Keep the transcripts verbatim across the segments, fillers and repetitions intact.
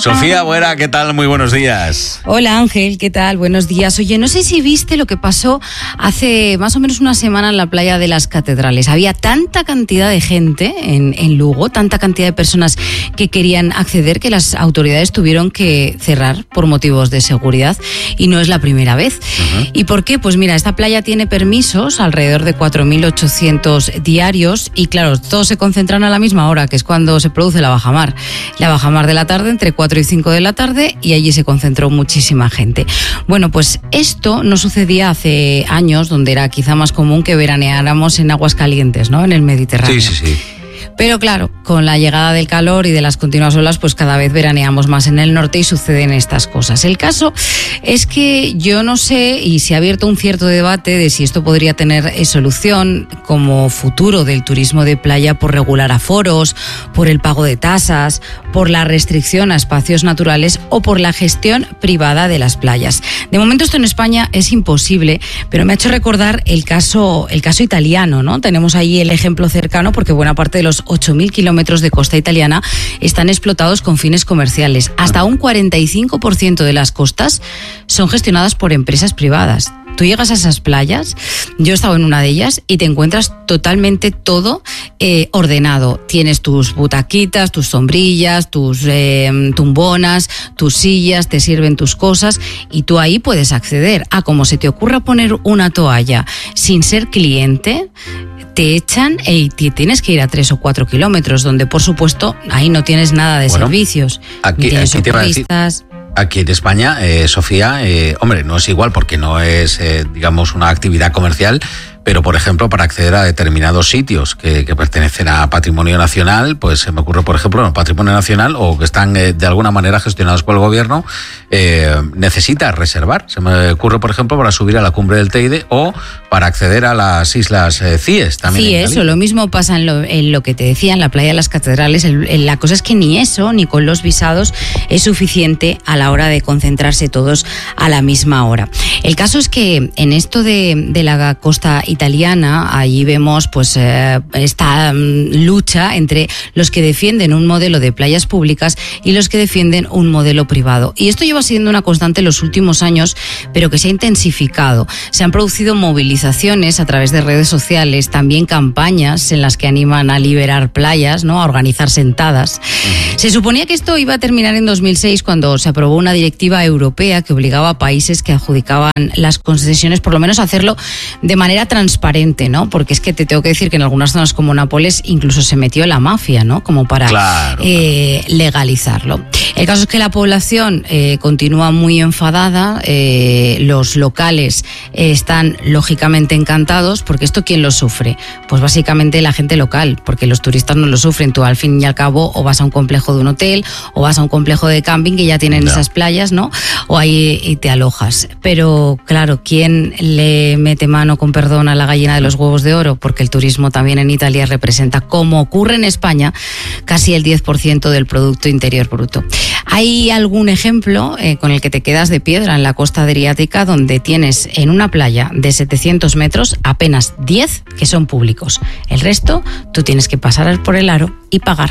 Sofía Buera, ¿qué tal? Muy buenos días. Hola Ángel, ¿qué tal? Buenos días. Oye, no sé si viste lo que pasó hace más o menos una semana en la playa de las Catedrales. Había tanta cantidad de gente en, en Lugo, tanta cantidad de personas que querían acceder que las autoridades tuvieron que cerrar por motivos de seguridad y no es la primera vez. Uh-huh. ¿Y por qué? Pues mira, esta playa tiene permisos, alrededor de cuatro mil ochocientos diarios y claro, todos se concentran a la misma hora, que es cuando se produce la bajamar. La bajamar de la tarde entre cuatro y cinco de la tarde y allí se concentró muchísima gente. Bueno, pues esto no sucedía hace años, donde era quizá más común que veraneáramos en aguas calientes, ¿no? En el Mediterráneo. Sí, sí, sí. Pero claro, con la llegada del calor y de las continuas olas, pues cada vez veraneamos más en el norte y suceden estas cosas. El caso es que yo no sé, y se ha abierto un cierto debate de si esto podría tener solución como futuro del turismo de playa por regular aforos, por el pago de tasas, por la restricción a espacios naturales o por la gestión privada de las playas. De momento esto en España es imposible, pero me ha hecho recordar el caso, el caso italiano, ¿no? Tenemos ahí el ejemplo cercano porque buena parte de los ocho mil kilómetros de costa italiana están explotados con fines comerciales. Hasta un cuarenta y cinco por ciento de las costas son gestionadas por empresas privadas. Tú llegas a esas playas, yo he estado en una de ellas y te encuentras totalmente todo eh, ordenado. Tienes tus butaquitas, tus sombrillas, tus eh, tumbonas, tus sillas, te sirven tus cosas y tú ahí puedes acceder a como se te ocurra poner una toalla sin ser cliente. Te echan y te tienes que ir a tres o cuatro kilómetros, donde por supuesto ahí no tienes nada de bueno, servicios. Aquí, tienes aquí te iba a decir, aquí en España, eh, Sofía, eh, hombre, no es igual porque no es, eh, digamos, una actividad comercial, pero por ejemplo, para acceder a determinados sitios que, que pertenecen a Patrimonio Nacional, pues se me ocurre, por ejemplo, no, Patrimonio Nacional o que están eh, de alguna manera gestionados por el gobierno, eh, necesitas reservar. Se me ocurre, por ejemplo, para subir a la cumbre del Teide o para acceder a las islas eh, Cíes también. Sí, eso, lo mismo pasa en lo, en lo que te decía, en la playa de las Catedrales. El, el, la cosa es que ni eso, ni con los visados, es suficiente a la hora de concentrarse todos a la misma hora. El caso es que en esto de, de la costa italiana, allí vemos pues eh, esta um, lucha entre los que defienden un modelo de playas públicas y los que defienden un modelo privado. Y esto lleva siendo una constante en los últimos años, pero que se ha intensificado. Se han producido movilizaciones a través de redes sociales, también campañas en las que animan a liberar playas, ¿no? A organizar sentadas. Se suponía que esto iba a terminar en dos mil seis cuando se aprobó una directiva europea que obligaba a países que adjudicaban las concesiones, por lo menos a hacerlo de manera transparente, ¿no? Porque es que te tengo que decir que en algunas zonas como Nápoles incluso se metió la mafia, ¿no? Como para claro, eh, claro. legalizarlo. El caso es que la población eh, continúa muy enfadada, eh, los locales eh, están lógicamente encantados, porque esto ¿quién lo sufre? Pues básicamente la gente local, porque los turistas no lo sufren. Tú al fin y al cabo o vas a un complejo de un hotel o vas a un complejo de camping que ya tienen no. esas playas, ¿no? O ahí y te alojas. Pero claro, ¿quién le mete mano, con perdón, a la gallina de los huevos de oro? Porque el turismo también en Italia representa, como ocurre en España, casi el diez por ciento del Producto Interior Bruto. ¿Hay algún ejemplo eh, con el que te quedas de piedra en la costa adriática, donde tienes en una playa de setecientos metros apenas diez que son públicos? El resto tú tienes que pasar por el aro y pagar.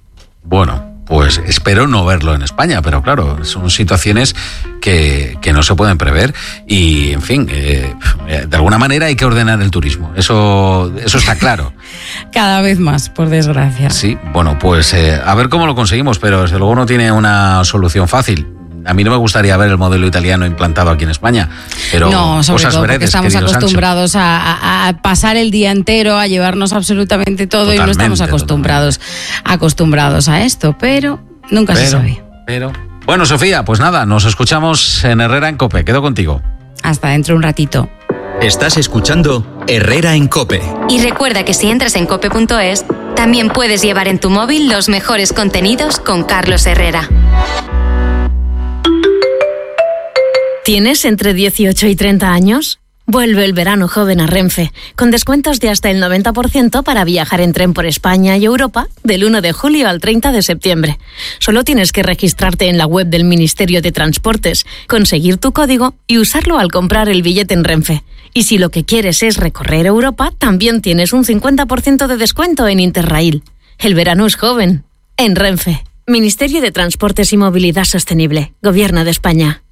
Bueno, pues espero no verlo en España, pero claro, son situaciones que, que no se pueden prever y, en fin, eh, de alguna manera hay que ordenar el turismo, eso, eso está claro. Cada vez más, por desgracia. Sí, bueno, pues eh, a ver cómo lo conseguimos, pero desde luego no tiene una solución fácil. A mí no me gustaría ver el modelo italiano implantado aquí en España, pero no, sobre cosas todo veredes, porque estamos acostumbrados a, a, a pasar el día entero, a llevarnos absolutamente todo. Totalmente, y no estamos acostumbrados, acostumbrados a esto, pero nunca pero, se sabe. Pero bueno, Sofía, pues nada, nos escuchamos en Herrera en COPE. Quedo contigo. Hasta dentro de un ratito. Estás escuchando Herrera en COPE. Y recuerda que si entras en cope punto es, también puedes llevar en tu móvil los mejores contenidos con Carlos Herrera. ¿Tienes entre dieciocho y treinta años? Vuelve el verano joven a Renfe, con descuentos de hasta el noventa por ciento para viajar en tren por España y Europa del uno de julio al treinta de septiembre. Solo tienes que registrarte en la web del Ministerio de Transportes, conseguir tu código y usarlo al comprar el billete en Renfe. Y si lo que quieres es recorrer Europa, también tienes un cincuenta por ciento de descuento en Interrail. El verano es joven, en Renfe. Ministerio de Transportes y Movilidad Sostenible, Gobierno de España.